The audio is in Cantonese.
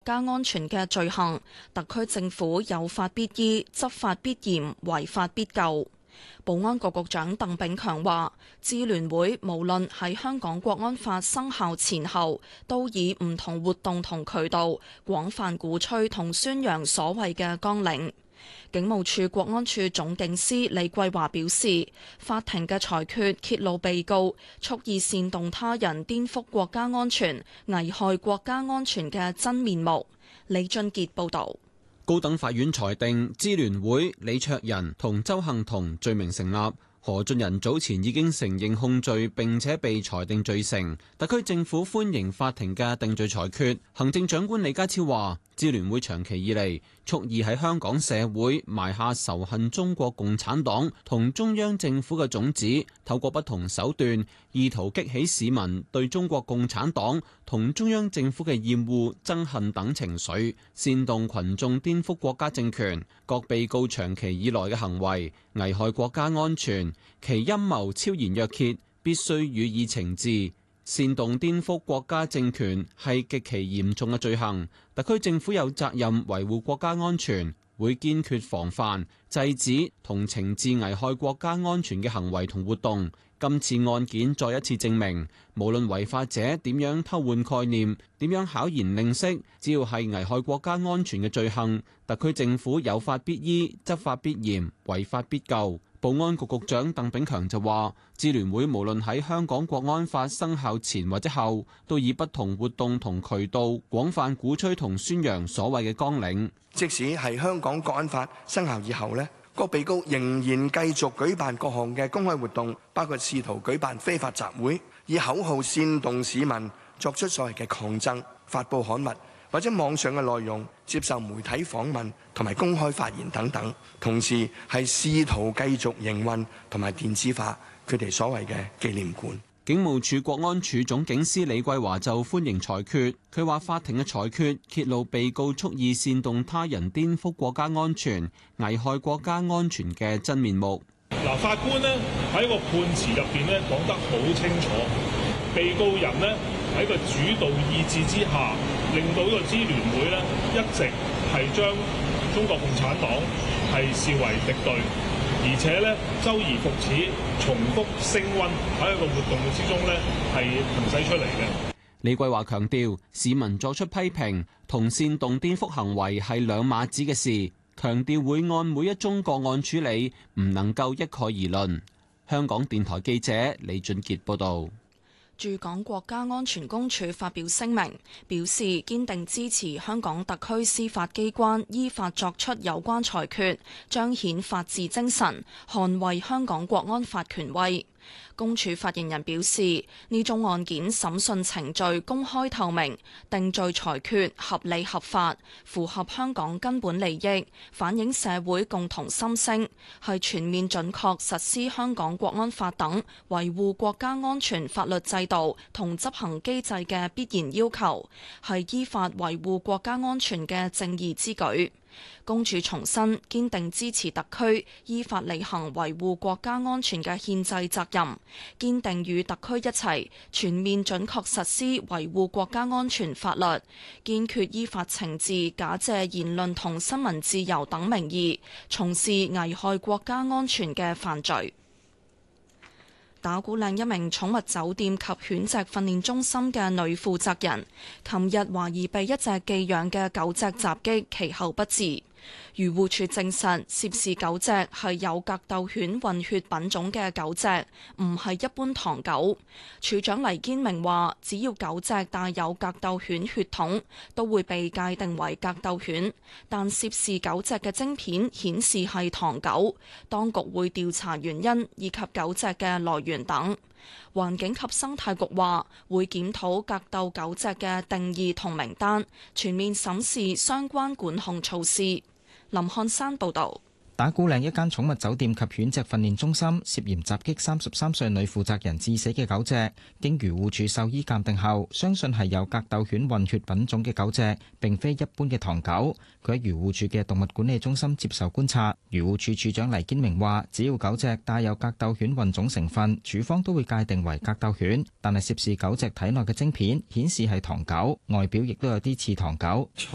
家安全嘅罪行，特區政府有法必依，執法必嚴，違法必究。保安局局長鄧炳強話，支聯會無論喺香港國安法生效前後，都以唔同活動同渠道廣泛鼓吹同宣揚所謂嘅綱領。警務處國安處總警司李桂華表示，法庭嘅裁決揭露被告蓄意煽動他人顛覆國家安全、危害國家安全嘅真面目。李俊傑報導。 高等法院裁定支聯會李卓人同鄒幸彤罪名成立。何俊仁早前已經承認控罪，並且被裁定罪成。特區政府歡迎法庭嘅定罪裁決。行政長官李家超話，支聯會長期以嚟蓄意喺香港社會埋下仇恨中國共產黨同中央政府嘅種子，透過不同手段，意圖激起市民對中國共產黨同中央政府嘅厭惡、憎恨等情緒，煽動群眾顛覆國家政權。各被告長期以來嘅行為危害國家安全，其陰謀超然若揭，必須予以懲治。煽動顛覆國家政權係極其嚴重嘅罪行，特區政府有責任維護國家安全，會堅決防範、制止同懲治危害國家安全嘅行為同活動。今次案件再一次證明，無論違法者點樣偷換概念、點樣巧言令色，只要係危害國家安全嘅罪行，特區政府有法必依、執法必嚴、違法必究。保安局局長鄧炳強就話，支聯會無論喺香港國安法生效前或者後，都以不同活動同渠道廣泛鼓吹同宣揚所謂嘅綱領。 即使係香港國安法生效以後呢，各被告仍然繼續舉辦各項嘅公開活動，包括試圖舉辦非法集會，以口號煽動市民作出所謂嘅抗爭、發布刊物或者網上嘅內容、接受媒體訪問同埋公開發言等等，同時係試圖繼續營運同埋電子化佢哋所謂嘅紀念館。 警務處國安處總警司李桂華就歡迎裁決，佢話法庭嘅裁決揭露被告蓄意煽動他人顛覆國家安全、危害國家安全嘅真面目。 嗱，法官呢喺個判詞入邊呢講得好清楚，被告人呢喺個主導意志之下，令到呢個支聯會呢一直係將中國共產黨係視為敵對。而且咧，周而復始，重複升溫喺一個活動之中咧，係行使出嚟嘅。 李桂華強調，市民作出批評同煽動顛覆行為係兩碼子嘅事，強調會按每一宗個案處理，唔能夠一概而論。香港電台記者李俊傑報導。 駐港國家安全公署發表聲明，表示堅定支持香港特區司法機關依法作出有關裁決，彰顯法治精神，捍衛香港國安法權威。公署發言人表示，呢宗案件審訊程序公開透明，定罪裁決合理合法，符合香港根本利益，反映社會共同心聲，係全面準確實施香港國安法等維護國家安全法律制度同執行機制嘅必然要求，係依法維護國家安全嘅正義之舉。公署重申堅定支持特區依法履行維護國家安全嘅憲制責任，堅定與特區一齊全面準確實施維護國家安全法律，堅決依法懲治假借言論同新聞自由等名義從事危害國家安全嘅犯罪。打鼓嶺一名寵物酒店及犬隻訓練中心嘅女負責人，琴日懷疑被一隻寄養嘅狗隻襲擊，其後不治。漁護署證實涉事狗隻係有格鬥犬混血品種嘅狗隻，唔係一般唐狗。署長黎堅明話，只要狗隻帶有格鬥犬血統，都會被界定為格鬥犬，但涉事狗隻嘅晶片顯示係唐狗，當局會調查原因以及狗隻嘅來源等。環境及生態局話會檢討格鬥狗隻嘅定義同名單，全面審視相關管控措施。林漢山報導。 打鼓嶺一間寵物酒店及犬隻訓練中心涉嫌襲擊33歲女負責人致死嘅狗隻，經漁護署獸醫鑑定後，相信係有格鬥犬混血品種嘅狗隻，並非一般嘅唐狗。佢喺漁護署嘅動物管理中心接受觀察。漁護署署長黎堅明話，只要狗隻帶有格鬥犬混種成分，署方都會界定為格鬥犬。但係涉事狗隻體內嘅晶片顯示係唐狗，外表亦都有啲似唐狗。